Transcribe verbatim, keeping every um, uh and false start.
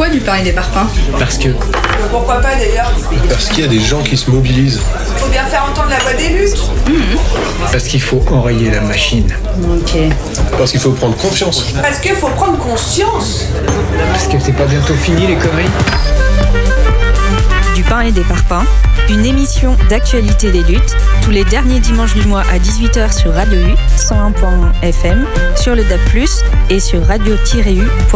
Pourquoi du pain et des parpaings? Parce que... Pourquoi pas d'ailleurs? Parce qu'il y a des gens qui se mobilisent. Faut bien faire entendre la voix des luttes. Mmh. Parce qu'il faut enrayer la machine. Ok. Parce qu'il faut prendre confiance. Parce qu'il faut prendre conscience. Parce que c'est pas bientôt fini les conneries. Du pain et des parpaings, une émission d'actualité des luttes, tous les derniers dimanches du mois à dix-huit heures sur Radio U, cent un point un F M, sur le D A B plus, et sur radio tiret u point fr.